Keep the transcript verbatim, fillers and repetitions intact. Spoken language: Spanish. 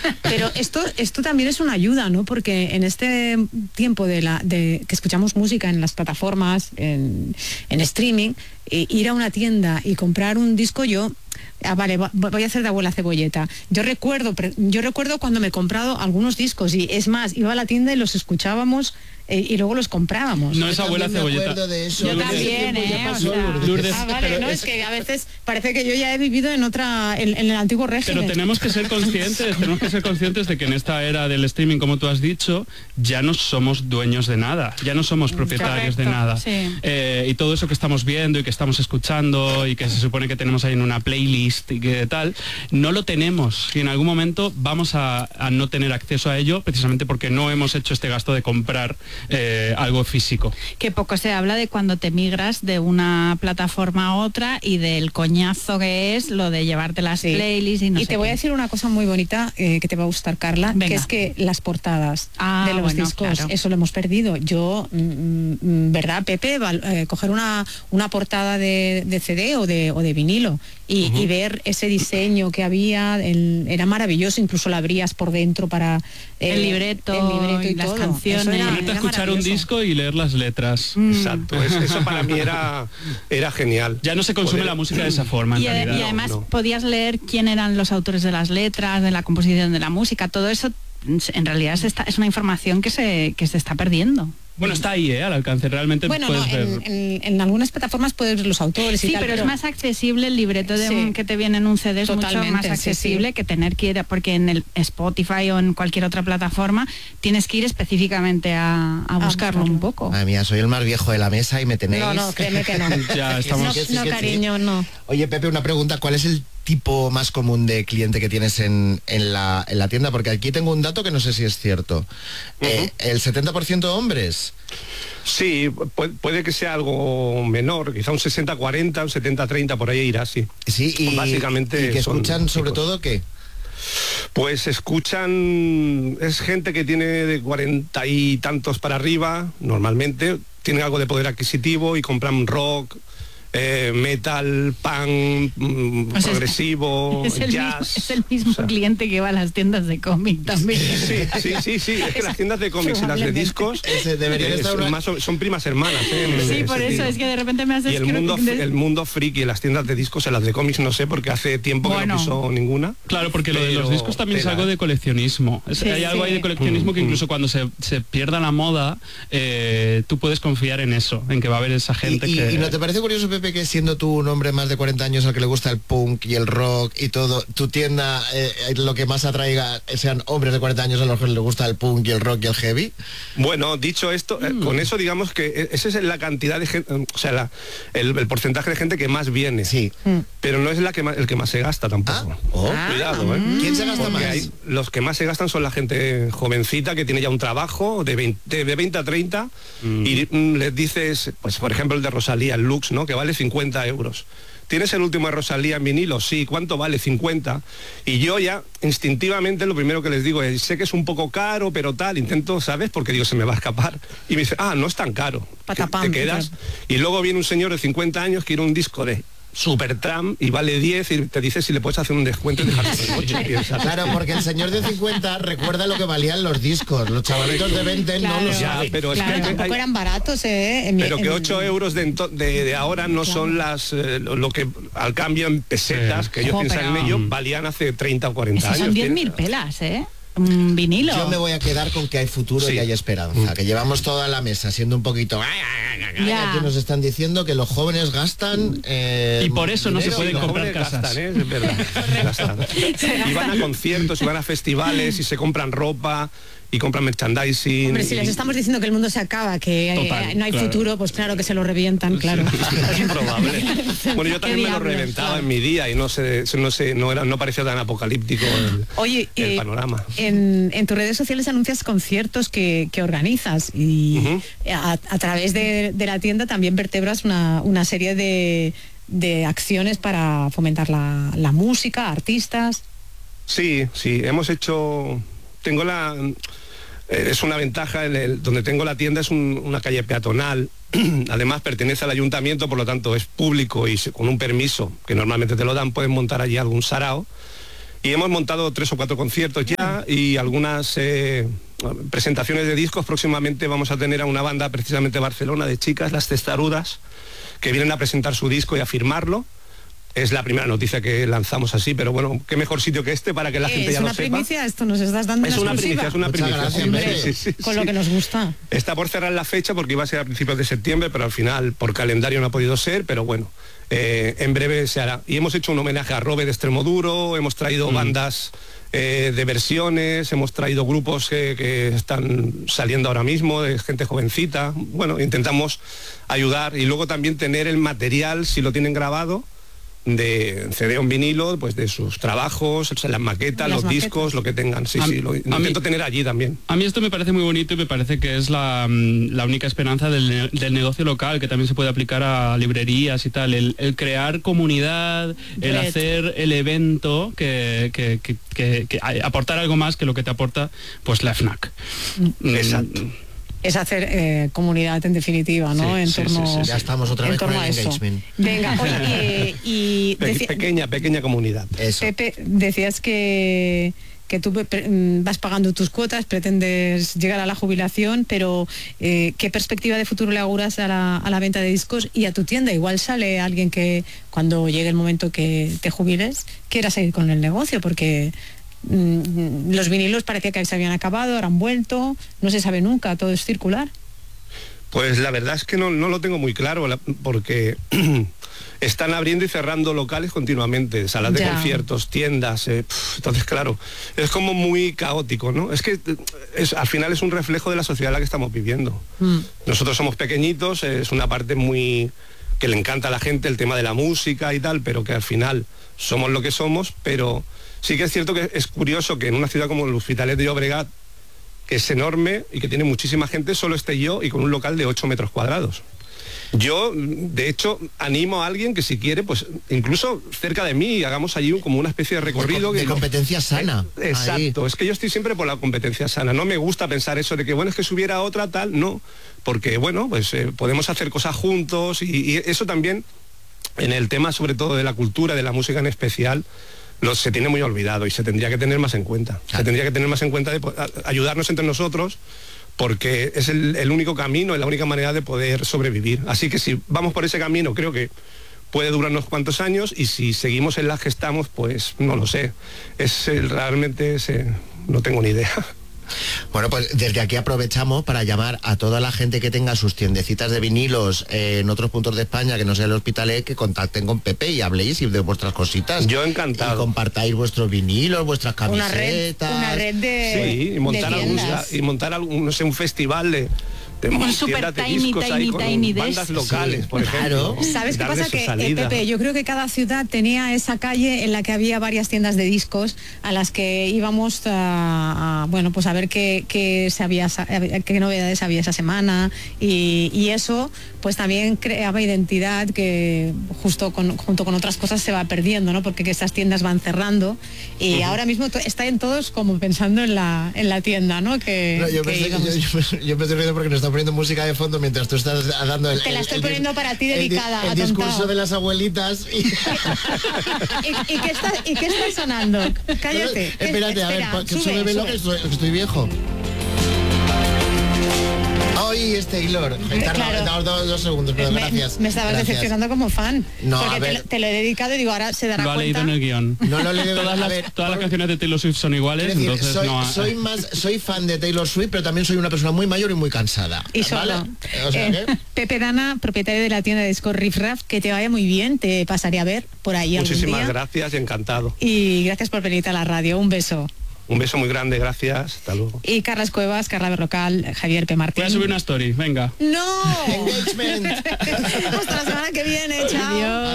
Pero esto, esto también es una ayuda, ¿no? Porque en este tiempo de la de que escuchamos música en las plataformas, en, en streaming, eh, ir a una tienda y comprar un disco, yo... Ah, vale, voy a hacer de abuela cebolleta. Yo recuerdo, yo recuerdo cuando me he comprado algunos discos y es más, iba a la tienda y los escuchábamos eh, y luego los comprábamos. No es abuela cebolleta. De eso. Yo también, ¿eh? O sea, Lourdes, ah, vale, no, es... es que a veces parece que yo ya he vivido en otra, en, en el antiguo régimen. Pero tenemos que ser conscientes, tenemos que ser conscientes de que en esta era del streaming, como tú has dicho, ya no somos dueños de nada, ya no somos propietarios Correcto, de nada. Sí. Eh, y todo eso que estamos viendo y que estamos escuchando y que se supone que tenemos ahí en una playlist y que tal, no lo tenemos y en algún momento vamos a, a no tener acceso a ello precisamente porque no hemos hecho este gasto de comprar eh, algo físico. Que poco se habla de cuando te migras de una plataforma a otra y del coñazo que es lo de llevarte las sí. playlists y no y sé te voy qué. a decir una cosa muy bonita eh, que te va a gustar, Carla. Venga. Que es que las portadas ah, de los bueno, discos, claro. eso lo hemos perdido. Yo, mm, ¿verdad, Pepe? Val, eh, coger una, una portada de, de C D o de, o de vinilo y, uh-huh. y ver ese diseño que había, el, era maravilloso, incluso la abrías por dentro para eh, el libreto, el libreto y, y las todo. Canciones. Era, era escuchar un disco y leer las letras. Mm. Exacto, eso, eso para mí era, era genial. Ya no se consume Poder... la música de esa forma. En y, realidad. y además no, no. podías leer quién eran los autores de las letras, de la composición de la música, todo eso en realidad se está, es una información que se, que se está perdiendo. Bueno, está ahí, ¿eh? Al alcance, realmente bueno, puedes no, ver... En, en, en algunas plataformas puedes ver los autores y sí, tal. pero, pero es más accesible el libreto de sí. un, que te viene en un C D, es Totalmente, mucho más accesible sí, sí. que tener que ir, a, porque en el Spotify o en cualquier otra plataforma tienes que ir específicamente a, a buscarlo ah, un poco. Madre mía, soy el más viejo de la mesa y me tenéis... No, no, créeme que no. ya estamos... No, no, no cariño, no. Oye, Pepe, una pregunta, ¿cuál es el tipo más común de cliente que tienes en, en, la, en la tienda? Porque aquí tengo un dato que no sé si es cierto. Uh-huh. eh, ¿El setenta por ciento hombres? Sí, puede, puede que sea algo menor, quizá un sesenta cuarenta, un setenta treinta, por ahí irá, sí. Sí, y, Básicamente ¿y que escuchan sobre todo qué? Pues escuchan, es gente que tiene de cuarenta y tantos para arriba, normalmente, tienen algo de poder adquisitivo y compran rock, Eh, metal, punk, mm, o sea, progresivo, es el jazz. Mismo, es el mismo o sea, cliente que va a las tiendas de cómic también. Sí, sí, sí, sí. Es que las tiendas de cómics y las de discos eh, son, una... más, son primas hermanas. ¿eh? Sí, por eso es que de repente me haces... Y el mundo, de... el mundo friki, las tiendas de discos, en las de cómics no sé, porque hace tiempo bueno. que no piso ninguna. Claro, porque pero lo de los discos también es algo de coleccionismo. Es, sí, hay algo sí. ahí de coleccionismo mm, que incluso mm. cuando se, se pierda la moda, eh, tú puedes confiar en eso, en que va a haber esa gente y, que... ¿Y no te parece curioso, Pepe, que siendo tú un hombre más de cuarenta años al que le gusta el punk y el rock y todo, tu tienda eh, lo que más atraiga sean hombres de cuarenta años a los que les gusta el punk y el rock y el heavy? Bueno, dicho esto, mm. eh, con eso digamos que esa es la cantidad de gente, o sea, la, el, el porcentaje de gente que más viene. Sí. Mm. Pero no es la que más, el que más se gasta tampoco. Ah. Oh. Cuidado, ¿eh? ¿Quién se gasta Porque más? Hay, los que más se gastan son la gente jovencita que tiene ya un trabajo de veinte, de veinte a treinta mm. y mm, les dices, pues por ejemplo el de Rosalía, el Lux, ¿no? Que vale cincuenta euros. ¿Tienes el último de Rosalía en vinilo? Sí. ¿Cuánto vale? cincuenta. Y yo ya, instintivamente, lo primero que les digo es, sé que es un poco caro, pero tal, intento, ¿sabes? Porque digo, se me va a escapar. Y me dice, ah, no es tan caro. Patapam, te quedas. Y luego viene un señor de cincuenta años que quiere un disco de Supertramp y vale diez y te dice si le puedes hacer un descuento y dejarlo en ocho. Claro, porque el señor de cincuenta recuerda lo que valían los discos, los chavalitos de veinte claro, no los ya, saben. pero es claro, que tampoco hay, eran baratos, ¿eh? En pero mi, que en... ocho euros de, de, de ahora no claro. son las eh, lo, lo que al cambio en pesetas, sí. que ellos oh, piensan pero... en ello, valían hace treinta o cuarenta años. Son diez mil pelas, ¿eh? Un vinilo. Yo me voy a quedar con que hay futuro sí. y hay esperanza, mm. que llevamos toda la mesa siendo un poquito yeah. aquí nos están diciendo que los jóvenes gastan eh, y por eso no se pueden comprar casas gastan, ¿eh? Es verdad, gastan. Y van a conciertos y van a festivales y se compran ropa y compran merchandising. Hombre, si les estamos diciendo que el mundo se acaba, que Total, eh, no hay claro. futuro, pues claro que se lo revientan, claro. Es improbable. Bueno, yo también me lo reventaba claro. en mi día y no sé, no sé, no era, no parecía tan apocalíptico el, Oye, el eh, panorama. En, en tus redes sociales anuncias conciertos que, que organizas y uh-huh. a, a través de, de la tienda también vertebras una, una serie de, de acciones para fomentar la, la música, artistas. Sí, sí, hemos hecho... Tengo la... Es una ventaja, en el, donde tengo la tienda es un, una calle peatonal, además pertenece al ayuntamiento, por lo tanto es público y se, con un permiso, que normalmente te lo dan, puedes montar allí algún sarao. Y hemos montado tres o cuatro conciertos ya y algunas eh, presentaciones de discos. Próximamente vamos a tener a una banda precisamente de Barcelona de chicas, Las Testarudas, que vienen a presentar su disco y a firmarlo. Es la primera noticia que lanzamos así, pero bueno, qué mejor sitio que este para que la gente ya lo sepa. ¿Es una primicia? Esto nos estás dando es una primicia, es una primicia. Gracias, sí, hombre, sí, sí, con sí. lo que nos gusta. Está por cerrar la fecha porque iba a ser a principios de septiembre, pero al final por calendario no ha podido ser, pero bueno, eh, en breve se hará. Y hemos hecho un homenaje a Robe de Extremoduro, hemos traído mm. bandas eh, de versiones, hemos traído grupos que, que están saliendo ahora mismo, de gente jovencita. Bueno, intentamos ayudar y luego también tener el material, si lo tienen grabado, de C D o en vinilo, pues de sus trabajos, o sea, las maquetas, las los maquetas. discos, lo que tengan. Sí, a, sí, lo intento mí, tener allí también. A mí esto me parece muy bonito y me parece que es la, la única esperanza del, del negocio local, que también se puede aplicar a librerías y tal, el, el crear comunidad, el Red. hacer el evento, que, que, que, que, que aportar algo más que lo que te aporta pues la FNAC. Exacto. Mm. Es hacer eh, comunidad en definitiva, ¿no? Sí, en sí, torno, sí, sí. Ya estamos otra vez con el engagement. Venga, oye, y, y Pe deci- pequeña, pequeña comunidad. Eso. Pepe, decías que que tú vas pagando tus cuotas, pretendes llegar a la jubilación, pero eh, ¿qué perspectiva de futuro le auguras a la, a la venta de discos y a tu tienda? Igual sale alguien que cuando llegue el momento que te jubiles quiera seguir con el negocio, porque los vinilos parecía que se habían acabado, ahora han vuelto, no se sabe nunca, todo es circular. Pues la verdad es que no, no lo tengo muy claro, porque están abriendo y cerrando locales continuamente, salas de ya. conciertos, tiendas, eh, pff, entonces claro, es como muy caótico, ¿no? Es que es, al final es un reflejo de la sociedad en la que estamos viviendo. Mm. Nosotros somos pequeñitos, es una parte muy que le encanta a la gente el tema de la música y tal, pero que al final somos lo que somos, pero sí que es cierto que es curioso que en una ciudad como el Hospitalet de Llobregat, que es enorme y que tiene muchísima gente, solo esté yo y con un local de ocho metros cuadrados. Yo, de hecho, animo a alguien que si quiere, pues incluso cerca de mí, hagamos allí como una especie de recorrido. De, de que, competencia sana. Eh, exacto, ahí. Es que yo estoy siempre por la competencia sana. No me gusta pensar eso de que, bueno, es que si hubiera otra tal, no. Porque, bueno, pues eh, podemos hacer cosas juntos y, y eso también, en el tema sobre todo de la cultura, de la música en especial, Lo, se tiene muy olvidado y se tendría que tener más en cuenta. Claro. Se tendría que tener más en cuenta de a, ayudarnos entre nosotros, porque es el, el único camino, es la única manera de poder sobrevivir. Así que si vamos por ese camino, creo que puede durar unos cuantos años, y si seguimos en las que estamos, pues no lo sé. Es el, realmente es, eh, no tengo ni idea. Bueno, pues desde aquí aprovechamos para llamar a toda la gente que tenga sus tiendecitas de vinilos eh, en otros puntos de España, que no sea el Hospitalet, que contacten con Pepe y habléis de vuestras cositas. Yo encantado. Y compartáis vuestros vinilos, vuestras camisetas. Una red, una red de Sí, y montar, de algún, y montar algún, no sé, un festival de... Un super tiny, tiny, tiny bandas locales, sí, por ejemplo. Claro. ¿Sabes qué pasa? Que, eh, Pepe, yo creo que cada ciudad tenía esa calle en la que había varias tiendas de discos a las que íbamos a, a bueno, pues a ver qué, qué, se había, qué novedades había esa semana, y, y eso pues también creaba identidad que justo con, junto con otras cosas se va perdiendo, ¿no? Porque que estas tiendas van cerrando y uh-huh. ahora mismo están todos como pensando en la, en la tienda, ¿no? Que, no, yo, que pensé, yo, yo, yo me estoy riendo porque nos está poniendo música de fondo mientras tú estás dando el... Te la estoy el, poniendo el, para ti dedicada. El, el discurso de las abuelitas. Y... ¿Y, y, qué está, ¿Y qué está sonando? Cállate. Pero, espérate, a ver, que sube, sube. Lo que estoy, que estoy viejo. Hoy es Taylor. Claro. Damos dos, dos segundos, pero me, gracias. Me estabas gracias. decepcionando como fan. No, porque a ver. Te, te lo he dedicado y digo, ahora se dará lo cuenta. Lo ha leído en el guión. No lo he leído. todas las, a ver, todas por... las canciones de Taylor Swift son iguales, decir, entonces soy, no... soy, más, soy fan de Taylor Swift, pero también soy una persona muy mayor y muy cansada. Y solo. ¿Vale? O sea, eh, Pepe Dana, propietario de la tienda de discos Riff Raff, que te vaya muy bien, te pasaré a ver por ahí algún día. Muchísimas gracias y encantado. Y gracias por venir a la radio. Un beso. Un beso muy grande, gracias, hasta luego. Y Carlas Cuevas, Carla Berrocal, Javier P. Martín. Voy a subir una story, venga. ¡No! Engagement. Hasta la semana que viene, chao. Adiós.